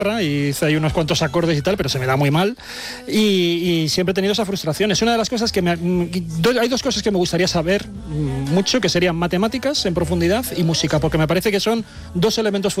y hice ahí unos cuantos acordes y tal, pero se me da muy mal y siempre he tenido esa frustración. Es una de las cosas que hay dos cosas que me gustaría saber mucho, que serían matemáticas en profundidad y música, porque me parece que son dos elementos fundamentales